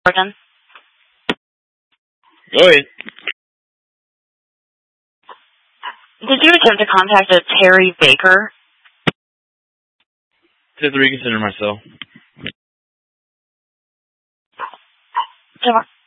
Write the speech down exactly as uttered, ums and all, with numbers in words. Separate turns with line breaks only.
Fullerton.
Go ahead.
Did you attempt to contact a Terry Baker?
I have to reconsider myself.
Tomorrow.